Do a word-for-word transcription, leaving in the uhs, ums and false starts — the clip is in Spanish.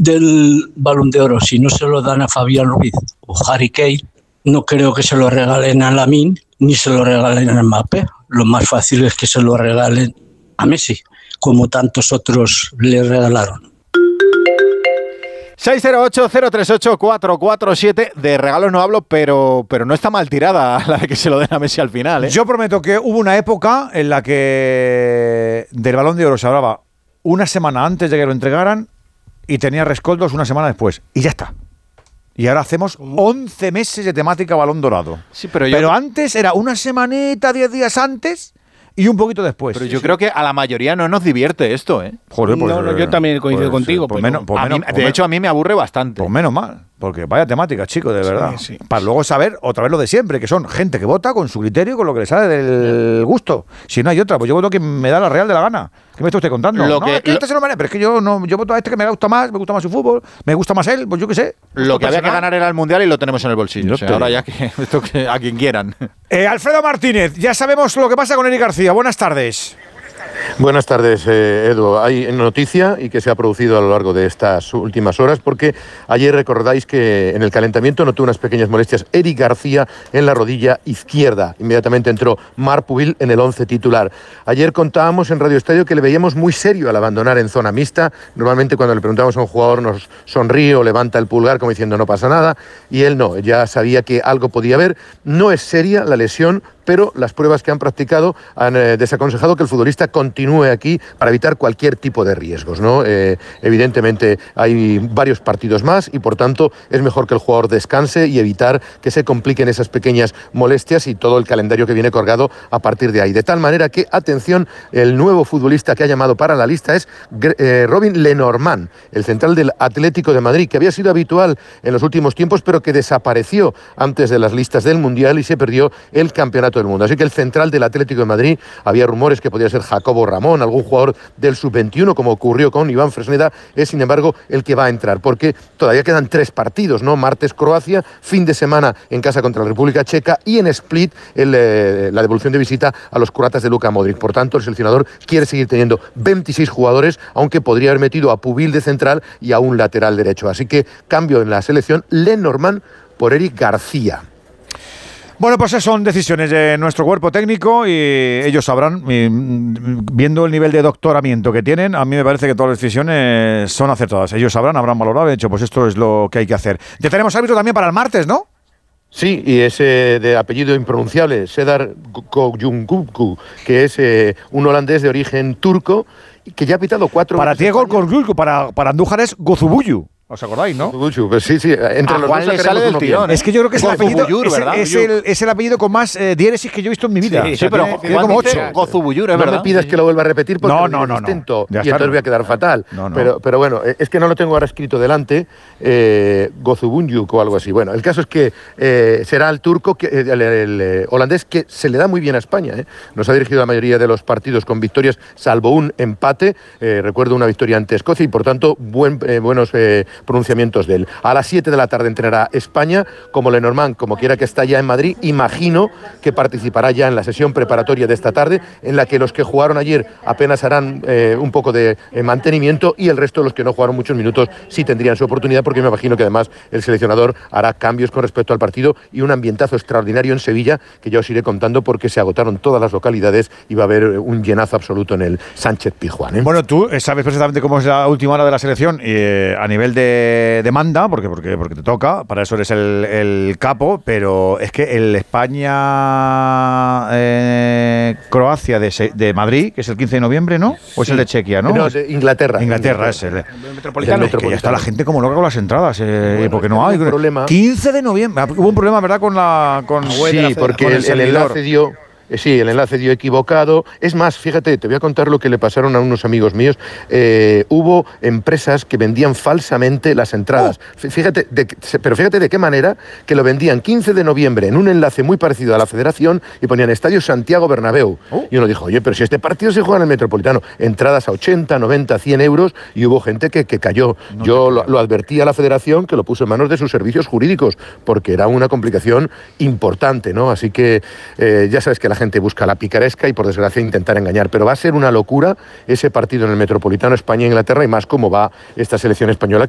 del Balón de Oro, si no se lo dan a Fabián Ruiz o Harry Kane, no creo que se lo regalen a Lamine ni se lo regalen a Mbappé. Lo más fácil es que se lo regalen a Messi, como tantos otros le regalaron. seis cero ocho, cero tres ocho, cuatro cuatro siete. De regalos no hablo, pero, pero no está mal tirada la de que se lo den a Messi al final, ¿eh? Yo prometo que hubo una época en la que del Balón de Oro se hablaba una semana antes de que lo entregaran y tenía rescoldos una semana después. Y ya está. Y ahora hacemos once meses de temática Balón Dorado. Sí, pero yo... Pero antes era una semanita, diez días antes... Y un poquito después. Pero yo sí, creo sí. que a la mayoría no nos divierte esto, ¿eh? Joder, pues, no, no, yo también coincido pues, contigo. Pues pero menos, pues a menos, mí, pues de menos, hecho, a mí me aburre bastante. Pues menos mal, porque vaya temática, chicos, de verdad. Sí, sí. Para luego saber otra vez lo de siempre, que son gente que vota con su criterio y con lo que le sale del gusto. Si no hay otra, pues yo voto que me da la real de la gana. ¿Qué me está usted contando? Lo no, que, es que lo... este se lo merece, pero es que yo no, yo voto a este que me gusta más, me gusta más su fútbol, me gusta más él, pues yo qué sé. Lo que había que ganar era el Mundial y lo tenemos en el bolsillo. O sea, ahora ya que, esto que a quien quieran. Eh, Alfredo Martínez, ya sabemos lo que pasa con Eric García. Buenas tardes. Buenas tardes, eh, Edu. Hay noticia y que se ha producido a lo largo de estas últimas horas porque ayer recordáis que en el calentamiento notó unas pequeñas molestias Eric García en la rodilla izquierda. Inmediatamente entró Marc Pubil en el once titular. Ayer contábamos en Radio Estadio que le veíamos muy serio al abandonar en zona mixta. Normalmente cuando le preguntamos a un jugador nos sonríe o levanta el pulgar como diciendo no pasa nada, y él no, ya sabía que algo podía haber. No es seria la lesión, pero las pruebas que han practicado han eh, desaconsejado que el futbolista continúe aquí para evitar cualquier tipo de riesgos, ¿no? Eh, evidentemente hay varios partidos más y por tanto es mejor que el jugador descanse y evitar que se compliquen esas pequeñas molestias y todo el calendario que viene colgado a partir de ahí. De tal manera que, atención, el nuevo futbolista que ha llamado para la lista es eh, Robin Lenormand, el central del Atlético de Madrid, que había sido habitual en los últimos tiempos, pero que desapareció antes de las listas del Mundial y se perdió el campeonato del mundo. Así que el central del Atlético de Madrid, había rumores que podía ser Jacobo Ramón, algún jugador del sub veintiuno, como ocurrió con Iván Fresneda, es sin embargo el que va a entrar, porque todavía quedan tres partidos, ¿no? Martes Croacia, fin de semana en casa contra la República Checa y en Split el, eh, la devolución de visita a los croatas de Luka Modric. Por tanto, el seleccionador quiere seguir teniendo veintiséis jugadores, aunque podría haber metido a Pubil de central y a un lateral derecho. Así que cambio en la selección, Lenormand por Eric García. Bueno, pues esas son decisiones de nuestro cuerpo técnico y ellos sabrán, y viendo el nivel de doctoramiento que tienen, a mí me parece que todas las decisiones son acertadas. Ellos sabrán, habrán valorado, de hecho, pues esto es lo que hay que hacer. Ya tenemos árbitro también para el martes, ¿no? Sí, y ese de apellido impronunciable, Sedar Koyunkuku, que es eh, un holandés de origen turco, que ya ha pitado cuatro... Para ti es Koyunkuku, para, para Andújar es Gozubuyu. ¿Os acordáis, no? Pues sí, sí. Entre los dos le sale del tirón. Es que yo creo que es el apellido, Gozubuyur, es, ¿verdad? es, el, es el apellido con más eh, diéresis que yo he visto en mi vida. Sí, o sea, sí, pero tiene, tiene como ocho. Gozubuyur, es no verdad. No me pidas que lo vuelva a repetir porque no, lo no, no, intento no. y entonces voy a quedar fatal. No, no. Pero, pero bueno, es que no lo tengo ahora escrito delante, eh, Gozubunyuk o algo así. Bueno, el caso es que eh, será el turco, que, el, el, el, el holandés, que se le da muy bien a España, ¿eh? Nos ha dirigido la mayoría de los partidos con victorias, salvo un empate. Eh, recuerdo una victoria ante Escocia y por tanto buen, eh, buenos eh, pronunciamientos de él. A las siete de la tarde entrenará España, como Lenormand, como quiera que está ya en Madrid, imagino que participará ya en la sesión preparatoria de esta tarde, en la que los que jugaron ayer apenas harán eh, un poco de eh, mantenimiento y el resto de los que no jugaron muchos minutos sí tendrían su oportunidad, porque me imagino que además el seleccionador hará cambios con respecto al partido y un ambientazo extraordinario en Sevilla, que ya os iré contando porque se agotaron todas las localidades y va a haber un llenazo absoluto en el Sánchez Pizjuán, ¿eh? Bueno, tú sabes perfectamente cómo es la última hora de la selección eh, a nivel de demanda, porque Porque, porque te toca, para eso eres el, el capo, pero es que el España-Croacia eh, de, de Madrid, que es el quince de noviembre, ¿no? ¿O es sí. el de Chequia, no? No, de Inglaterra. Inglaterra, Inglaterra es el, el metropolitano. Es que ya está la gente como loca con las entradas, eh, bueno, porque no hay. Problema. quince de noviembre, hubo un problema, ¿verdad? Con la con Sí, la, porque con el, el enlace dio... Sí, el enlace dio equivocado. Es más, fíjate, te voy a contar lo que le pasaron a unos amigos míos. Eh, hubo empresas que vendían falsamente las entradas. Oh. Fíjate, de, pero fíjate de qué manera, que lo vendían quince de noviembre en un enlace muy parecido a la Federación y ponían Estadio Santiago Bernabéu. Oh. Y uno dijo, oye, pero si este partido se juega en el Metropolitano, entradas a ochenta, noventa, cien euros, y hubo gente que, que cayó. No Yo lo, lo advertí a la Federación, que lo puso en manos de sus servicios jurídicos, porque era una complicación importante, ¿no? Así que eh, ya sabes que la gente busca la picaresca y por desgracia intentar engañar, pero va a ser una locura ese partido en el Metropolitano España-Inglaterra y más cómo va esta selección española,